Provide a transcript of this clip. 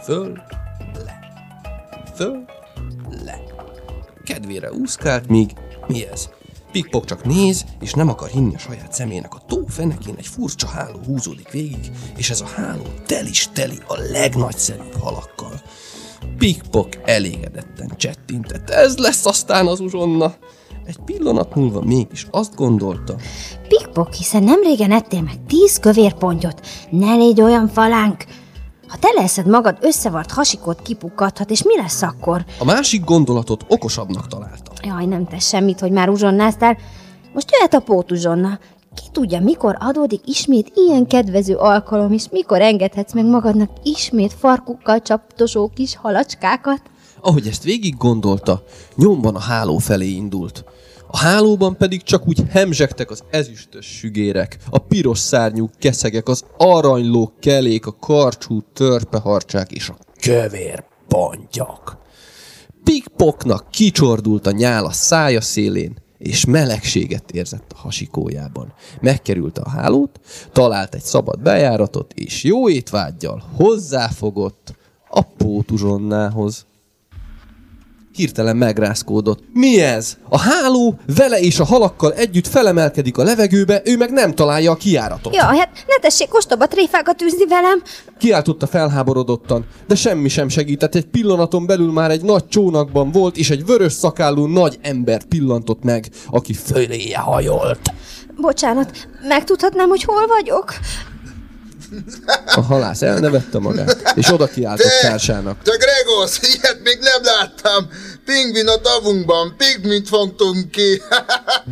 Föl, le. Kedvére úszkált, míg mi ez? Pikpok csak néz, és nem akar hinni a saját szemének. A tó fenekén egy furcsa háló húzódik végig, és ez a háló teli a legnagyszerűbb halakkal. Pikpok elégedetten csettintett. Ez lesz aztán az uzsonna. Egy pillanat múlva mégis azt gondolta. Pikpok, hiszen nem régen ettél meg 10 kövér pontyot. Ne légy olyan falánk. Ha te leszed magad, összevart hasikót kipukkadhat, és mi lesz akkor? A másik gondolatot okosabbnak találta. Jaj, nem tesz semmit, hogy már uzsonnáztál. Most jöhet a pótuzsonna. Ki tudja, mikor adódik ismét ilyen kedvező alkalom, és mikor engedhetsz meg magadnak ismét farkukkal csapdosó kis halacskákat? Ahogy ezt végig gondolta, nyomban a háló felé indult. A hálóban pedig csak úgy hemzsegtek az ezüstös sügérek, a piros szárnyú keszegek, az aranyló kelék, a karcsú törpeharcsák és a kövér pontyak. Pikpoknak kicsordult a nyál a szája szélén, és melegséget érzett a hasikójában. Megkerülte a hálót, talált egy szabad bejáratot, és jó étvággyal hozzáfogott a pótuzsonnához. Hirtelen megrázkódott. Mi ez? A háló vele és a halakkal együtt felemelkedik a levegőbe, ő meg nem találja a kijáratot. Ja, hát ne tessék ostoba tréfákat űzni velem! Kiáltotta felháborodottan, de semmi sem segített. Egy pillanaton belül már egy nagy csónakban volt, és egy vörös szakállú nagy embert pillantott meg, aki föléje hajolt. Bocsánat, megtudhatnám, hogy hol vagyok? A halász elnevette magát, és oda kiáltott társának. Te Gregos, ilyet még nem láttam! Pingvin a tavunkban, pingvint fogtunk ki!